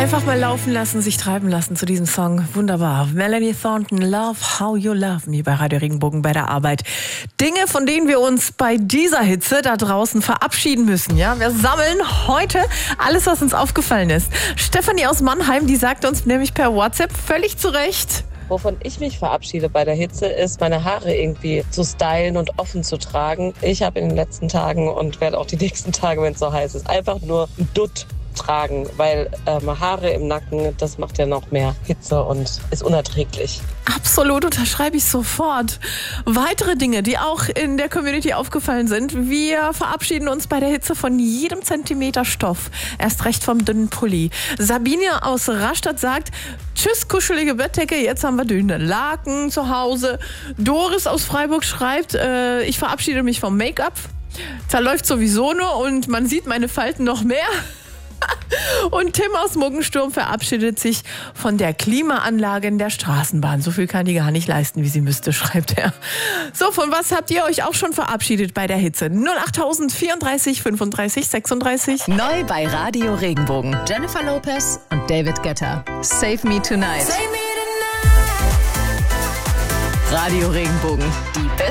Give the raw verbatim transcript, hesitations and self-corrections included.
Einfach mal laufen lassen, sich treiben lassen zu diesem Song. Wunderbar. Melanie Thornton, Love How You Love Me bei Radio Regenbogen bei der Arbeit. Dinge, von denen wir uns bei dieser Hitze da draußen verabschieden müssen. Ja, wir sammeln heute alles, was uns aufgefallen ist. Stefanie aus Mannheim, die sagt uns nämlich per WhatsApp völlig zu Recht: Wovon ich mich verabschiede bei der Hitze, ist, meine Haare irgendwie zu stylen und offen zu tragen. Ich habe in den letzten Tagen und werde auch die nächsten Tage, wenn es so heiß ist, einfach nur ein Dutt tragen, weil ähm, Haare im Nacken, das macht ja noch mehr Hitze und ist unerträglich. Absolut, unterschreibe ich sofort. Weitere Dinge, die auch in der Community aufgefallen sind: Wir verabschieden uns bei der Hitze von jedem Zentimeter Stoff. Erst recht vom dünnen Pulli. Sabine aus Rastatt sagt: Tschüss, kuschelige Bettdecke, jetzt haben wir dünne Laken zu Hause. Doris aus Freiburg schreibt: äh, Ich verabschiede mich vom Make-up. Verläuft sowieso nur und man sieht meine Falten noch mehr. Und Tim aus Muggensturm verabschiedet sich von der Klimaanlage in der Straßenbahn. So viel kann die gar nicht leisten, wie sie müsste, schreibt er. So, von was habt ihr euch auch schon verabschiedet bei der Hitze? null acht vierunddreißig fünfunddreißig sechsunddreißig. Neu bei Radio Regenbogen. Jennifer Lopez und David Guetta. Save Me Tonight. Save me Radio Regenbogen. Die beste